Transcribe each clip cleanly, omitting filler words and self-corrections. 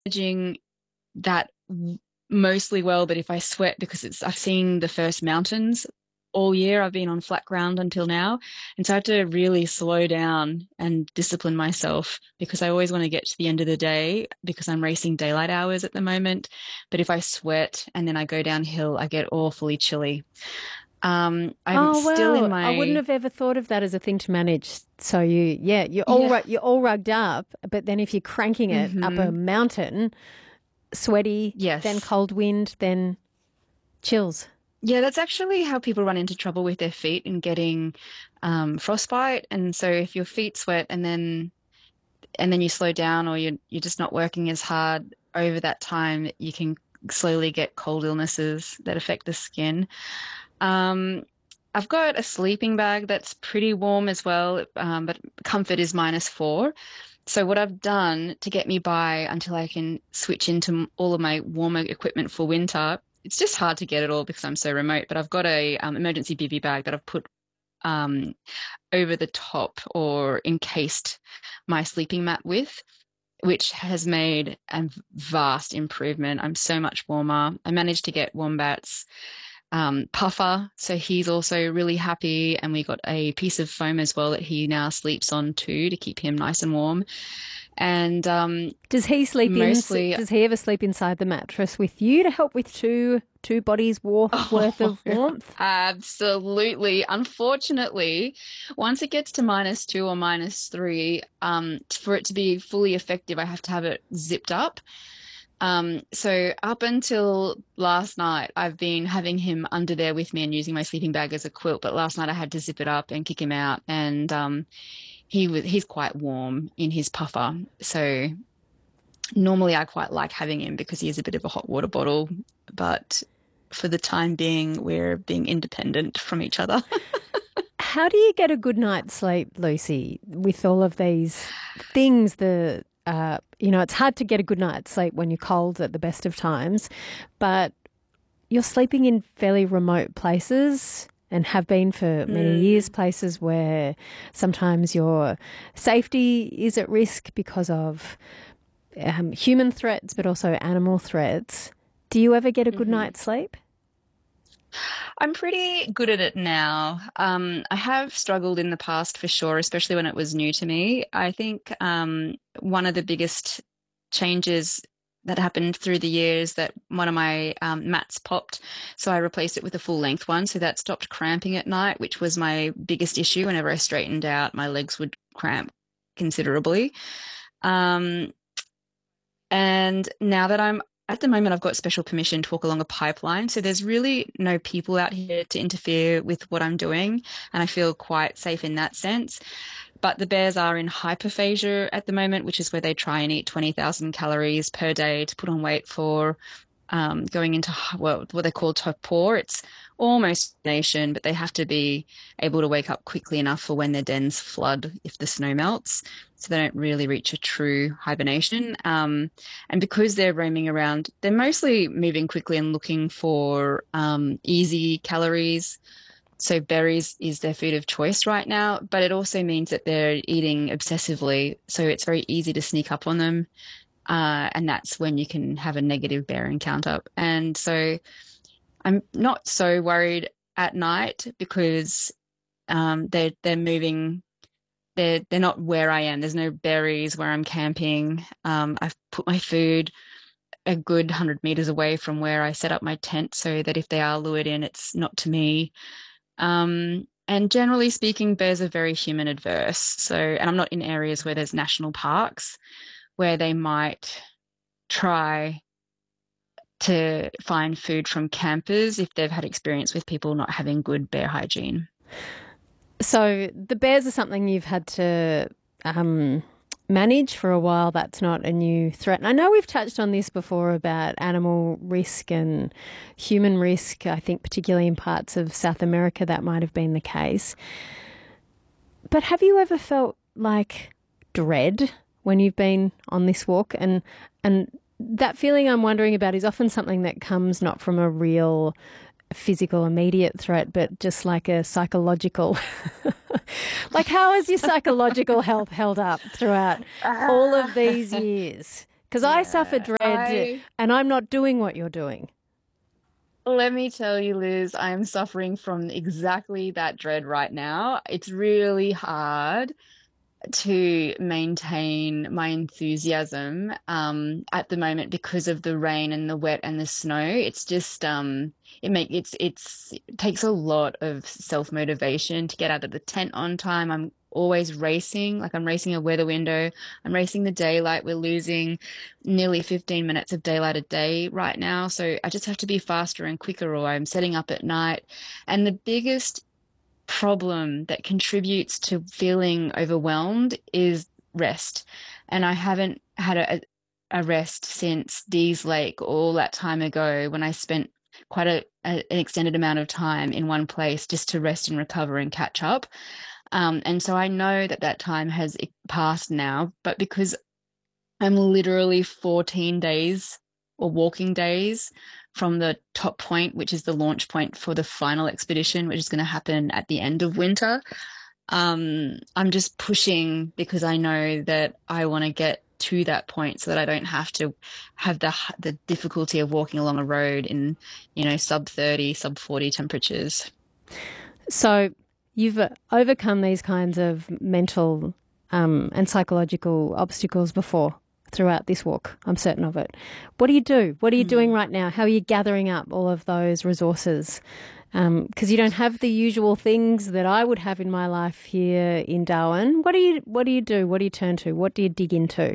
managing that mostly well, but if I sweat because I've seen the first mountains all year. I've been on flat ground until now. And so I have to really slow down and discipline myself because I always want to get to the end of the day because I'm racing daylight hours at the moment. But if I sweat and then I go downhill, I get awfully chilly. I'm Oh, still in wow. I wouldn't my, have ever thought of that as a thing to manage. So yeah. you're all rugged up, but then if you're cranking it up a Hmm. mountain, sweaty, then Yes. cold wind, then chills. Yeah, that's actually how people run into trouble with their feet and getting frostbite. And so if your feet sweat and then you slow down or you're just not working as hard over that time, you can slowly get cold illnesses that affect the skin. Um, I've got a sleeping bag that's pretty warm as well, but comfort is -4. So what I've done to get me by until I can switch into all of my warmer equipment for winter, it's just hard to get it all because I'm so remote, but I've got a emergency bivy bag that I've put um, over the top or encased my sleeping mat with, which has made a vast improvement. I'm so much warmer. I managed to get Wombat's puffer, so he's also really happy. And we got a piece of foam as well that he now sleeps on too to keep him nice and warm. And mostly, Does he ever sleep inside the mattress with you to help with two bodies worth oh, of warmth? absolutely. Unfortunately, once it gets to -2 or -3, for it to be fully effective, I have to have it zipped up. So up until last night, I've been having him under there with me and using my sleeping bag as a quilt. But last night I had to zip it up and kick him out, and he's quite warm in his puffer. So normally I quite like having him because he is a bit of a hot water bottle, but for the time being, we're being independent from each other. How do you get a good night's sleep, Lucy, with all of these things? It's hard to get a good night's sleep when you're cold at the best of times, but you're sleeping in fairly remote places and have been for many years, Mm. places where sometimes your safety is at risk because of human threats, but also animal threats. Do you ever get a good Hmm. night's sleep? I'm pretty good at it now. I have struggled in the past for sure, especially when it was new to me. I think one of the biggest changes that happened through the years that one of my mats popped, so I replaced it with a full length one, so that stopped cramping at night, which was my biggest issue. Whenever I straightened out, my legs would cramp considerably. Um, and now that I'm at the moment, I've got special permission to walk along a pipeline. So there's really no people out here to interfere with what I'm doing. And I feel quite safe in that sense. But the bears are in hyperphagia at the moment, which is where they try and eat 20,000 calories per day to put on weight for going into, well, what they call torpor. It's almost nation, but they have to be able to wake up quickly enough for when their dens flood if the snow melts. So they don't really reach a true hibernation. And because they're roaming around, they're mostly moving quickly and looking for easy calories. So berries is their food of choice right now, but it also means that they're eating obsessively. So it's very easy to sneak up on them. And that's when you can have a negative bear encounter. And so I'm not so worried at night because they're moving. They're not where I am. There's no berries where I'm camping. I've put my food a good 100 meters away from where I set up my tent so that if they are lured in, it's not to me. And generally speaking, bears are very human adverse. So, and I'm not in areas where there's national parks where they might try to find food from campers if they've had experience with people not having good bear hygiene. So the bears are something you've had to um, manage for a while. That's not a new threat. And I know we've touched on this before about animal risk and human risk. I think particularly in parts of South America that might have been the case. But have you ever felt like dread when you've been on this walk? And that feeling I'm wondering about is often something that comes not from a real physical immediate threat, but just like a psychological. Like, how has your psychological health held up throughout all of these years? Because I suffer Yeah, dread and I'm not doing what you're doing. let me tell you, Liz, I am suffering from exactly that dread right now. It's really hard to maintain my enthusiasm at the moment because of the rain and the wet and the snow. It's just it takes a lot of self motivation to get out of the tent on time. I'm always racing, like I'm racing a weather window. I'm racing the daylight. We're losing nearly 15 minutes of daylight a day right now. So I just have to be faster and quicker, or I'm setting up at night. And the biggest problem that contributes to feeling overwhelmed is rest. And I haven't had a rest since Dees Lake all that time ago when I spent quite an extended amount of time in one place just to rest and recover and catch up. And so I know that that time has passed now, but because I'm literally 14 days or walking days from the top point, which is the launch point for the final expedition, which is going to happen at the end of winter. I'm just pushing because I know that I want to get to that point so that I don't have to have the difficulty of walking along a road in, sub 30, sub 40 temperatures. So you've overcome these kinds of mental and psychological obstacles before throughout this walk. I'm certain of it. What do you do? What are you doing right now? How are you gathering up all of those resources? Because you don't have the usual things that I would have in my life here in Darwin. What do you do? What do you turn to? What do you dig into?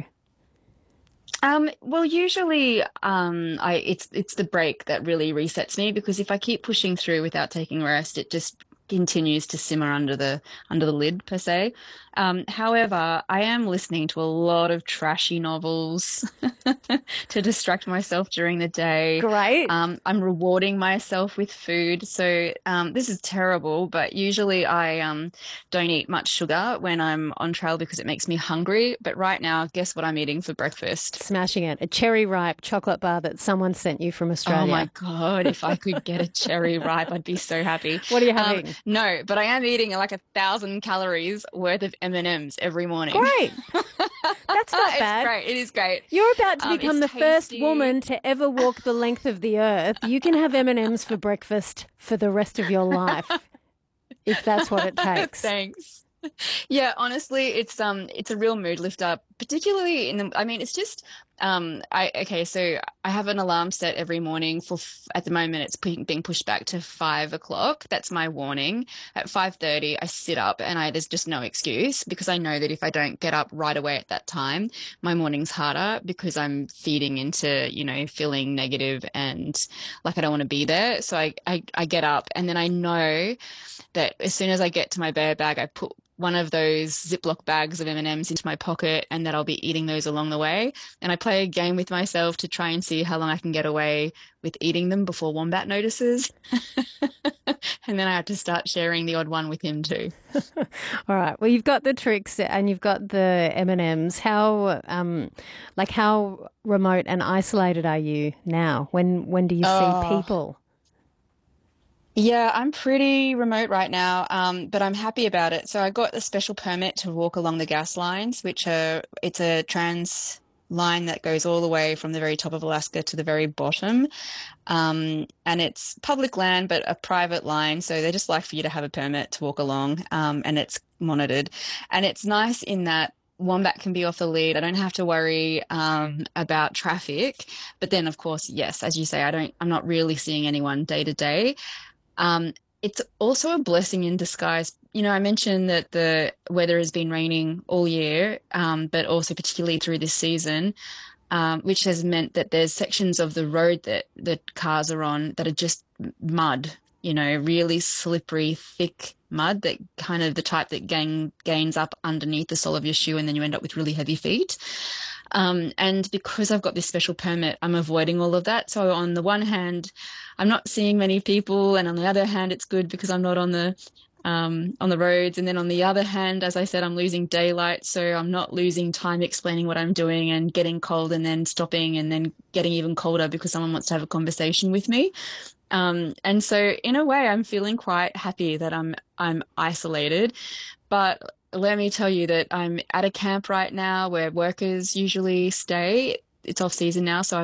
Well, usually, it's the break that really resets me because if I keep pushing through without taking rest, it just continues to simmer under the lid per se. However, I am listening to a lot of trashy novels to distract myself during the day. Great. I'm rewarding myself with food. So this is terrible, but usually I don't eat much sugar when I'm on trail because it makes me hungry. But right now, guess what I'm eating for breakfast? Smashing it. A cherry ripe chocolate bar that someone sent you from Oh my Australia. God, if I could get a cherry ripe, I'd be so happy. What are you having? No, but I am eating like 1,000 calories worth of M&Ms every morning. Great. That's not It's bad. great. It is great. You're about to become It's the first tasty. woman to ever walk the length of the earth. You can have M&Ms for breakfast for the rest of your life, if that's what it takes. Thanks. Yeah, honestly, it's a real mood lifter, particularly I mean, it's just I okay, so I have an alarm set every morning at the moment it's being pushed back to 5 o'clock. That's my warning. At 5:30, I sit up and there's just no excuse because I know that if I don't get up right away at that time, my morning's harder because I'm feeding into, feeling negative and like I don't want to be there. So I get up and then I know that as soon as I get to my bear bag, I put one of those Ziploc bags of M&Ms into my pocket and that I'll be eating those along the way. And I play a game with myself to try and see how long I can get away with eating them before Wombat notices. And then I have to start sharing the odd one with him too. All right. Well, you've got the tricks and you've got the M&Ms. How remote and isolated are you now? When do you see Oh, people? yeah, I'm pretty remote right now, but I'm happy about it. So I got a special permit to walk along the gas lines, it's a trans line that goes all the way from the very top of Alaska to the very bottom. And it's public land, but a private line. So they just like for you to have a permit to walk along, and it's monitored. And it's nice in that Wombat can be off the lead. I don't have to worry about traffic. But then, of course, yes, as you say, I'm not really seeing anyone day to day. It's also a blessing in disguise. I mentioned that the weather has been raining all year, but also particularly through this season, which has meant that there's sections of the road that the cars are on that are just mud, really slippery, thick mud that kind of the type that gains up underneath the sole of your shoe and then you end up with really heavy feet. And because I've got this special permit, I'm avoiding all of that. So on the one hand, I'm not seeing many people, and on the other hand, it's good because I'm not on the roads. And then on the other hand, as I said, I'm losing daylight, so I'm not losing time explaining what I'm doing and getting cold and then stopping and then getting even colder because someone wants to have a conversation with me. And so in a way, I'm feeling quite happy that I'm isolated. But let me tell you that I'm at a camp right now where workers usually stay. it's off season now, so